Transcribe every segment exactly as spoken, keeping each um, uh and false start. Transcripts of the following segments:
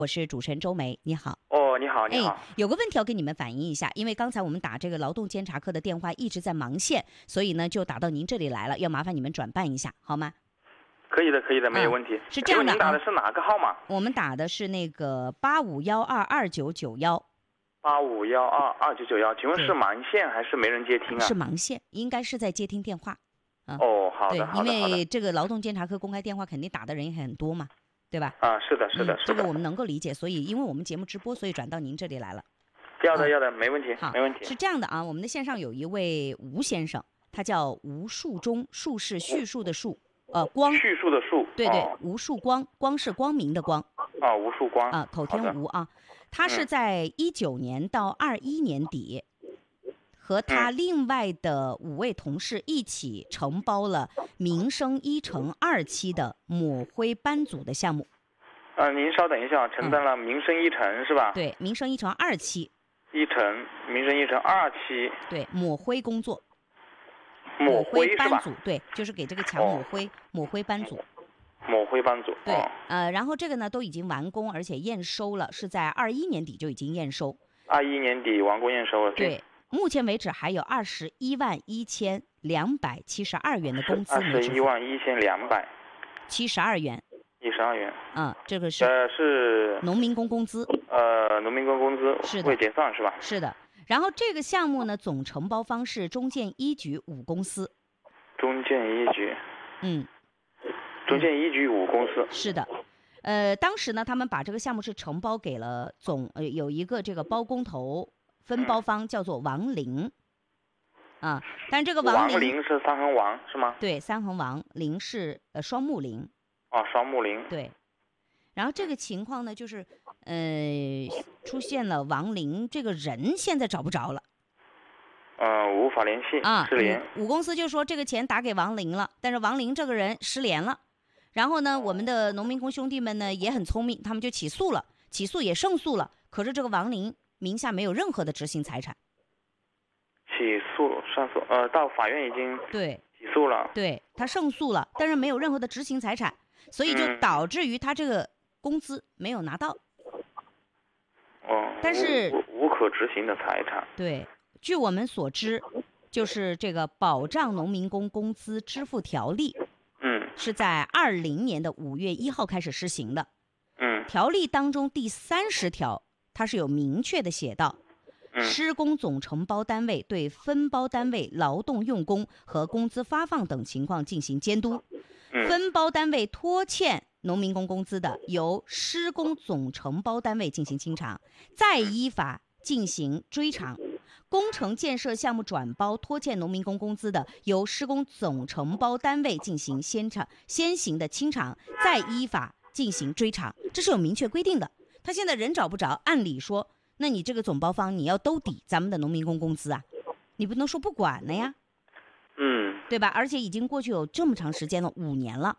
我是主持人周梅，你好。 哦，你好，你好。 哎，有个问题要跟你们反映一下，因为刚才我们打这个劳动监察科的电话一直在忙线，所以呢就打到您这里来了，要麻烦你们转办一下，好吗？ 可以的，可以的，没有问题。 嗯、是这样的、啊， 您打的是哪个号码？ 我们打的是那个八五幺二二九九幺。 八五幺二二九九幺，请问是忙线还是没人接听啊？ 是忙线，应该是在接听电话。嗯、 哦，好的， 对， 好的， 因为这个劳动监察科公开电话肯定打的人也很多嘛，对吧？ 啊，是的，是的， 嗯、 是的。 这个我们能够理解，所以因为我们节目直播，所以转到您这里来了。 要的，要的，没问题， 好， 没问题。 是这样的啊，我们的线上有一位吴先生，他叫吴树忠，树是叙述的述，呃，光叙述的述， 对对， 哦、 吴树光，光是光明的光。 啊，吴树光啊，口天吴啊，他是在一九年到二一年底，嗯、和他另外的五位同事一起承包了民生一城二期的抹灰班组的项目。 啊，您稍等一下，承担了民生一城、嗯、是吧？ 对，民生一城二期。 一城，民生一城二期。 对，抹灰工作。 抹灰班组，对，就是给这个墙抹灰，哦、抹灰班组。 抹灰班组， 对， 哦、 呃，然后这个呢都已经完工，而且验收了，是在二一年底就已经验收。 二一年底完工验收了。 对，目前为止还有二十一万一千两百七十二元的工资没支付。 二十一万一千两百七十二元。 一十二元。 嗯，这个是呃是农民工工资。 呃，农民工工资是的， 未结算是吧？ 是的。然后这个项目呢，总承包方是中建一局五公司。 中建一局。 嗯。 中建一局五公司。 是的，呃，当时呢，他们把这个项目是承包给了总呃有一个这个包工头分包方叫做王林，啊，但这个王林， 王林是三横王是吗？ 对，三横王，林是呃双木林。 啊，双木林。 对，然后这个情况呢，就是呃出现了王林这个人现在找不着了。 呃，无法联系啊，失联。 五公司就说这个钱打给王林了，但是王林这个人失联了。然后呢，我们的农民工兄弟们呢也很聪明，他们就起诉了，起诉也胜诉了。可是这个王林名下没有任何的执行财产。 起诉上诉，呃，到法院已经对起诉了， 对他胜诉了，但是没有任何的执行财产，所以就导致于他这个工资没有拿到。 哦， 但是无无可执行的财产。 对，据我们所知，就是这个保障农民工工资支付条例。 嗯， 是在二零年的五月一号开始施行的。 嗯， 条例当中第三十条，它是有明确的写到， 嗯、 施工总承包单位对分包单位劳动用工和工资发放等情况进行监督。 嗯、 分包单位拖欠农民工工资的，由施工总承包单位进行清偿，再依法进行追偿。工程建设项目转包拖欠农民工工资的，由施工总承包单位进行先偿先行的清偿，再依法进行追偿，这是有明确规定的。他现在人找不着，按理说，那你这个总包方你要兜底咱们的农民工工资啊，你不能说不管了呀， 嗯， 对吧？而且已经过去有这么长时间了，五年了。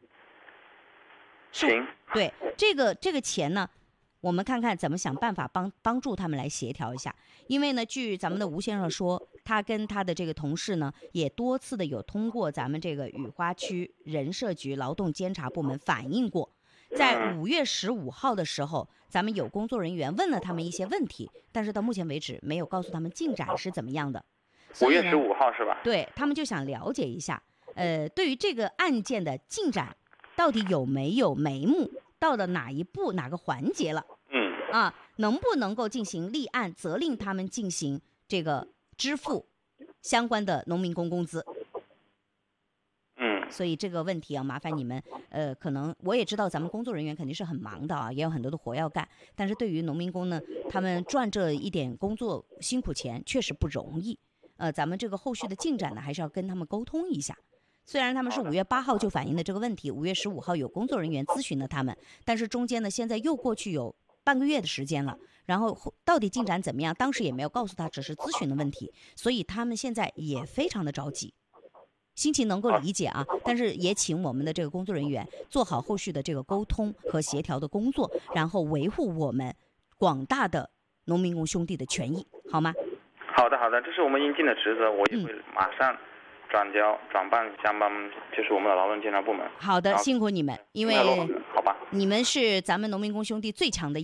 行， 对这个这个钱呢。我们看看怎么想办法帮帮助他们来协调一下，因为呢，据咱们的吴先生说，他跟他的这个同事呢，也多次的有通过咱们这个雨花区人社局劳动监察部门反映过，在五月十五号的时候，咱们有工作人员问了他们一些问题，但是到目前为止没有告诉他们进展是怎么样的。 五月十五号是吧？ 对，他们就想了解一下，呃，对于这个案件的进展，到底有没有眉目，到了哪一步哪个环节了？ 嗯啊，能不能够进行立案，责令他们进行这个支付相关的农民工工资？ 嗯， 所以这个问题啊，麻烦你们，呃，可能我也知道咱们工作人员肯定是很忙的啊，也有很多的活要干，但是对于农民工呢，他们赚这一点工作辛苦钱确实不容易。呃，咱们这个后续的进展呢，还是要跟他们沟通一下。虽然他们是五月八号就反映的这个问题，五月十五号有工作人员咨询了他们，但是中间呢，现在又过去有半个月的时间了，然后到底进展怎么样？当时也没有告诉他，只是咨询的问题，所以他们现在也非常的着急，心情能够理解啊。但是也请我们的这个工作人员做好后续的这个沟通和协调的工作，然后维护我们广大的农民工兄弟的权益，好吗？ 好的，好的，这是我们应尽的职责，我也会马上转交转办相关，就是我们的劳动监察部门。 好的，辛苦你们，因为好吧， 你们是咱们农民工兄弟最强的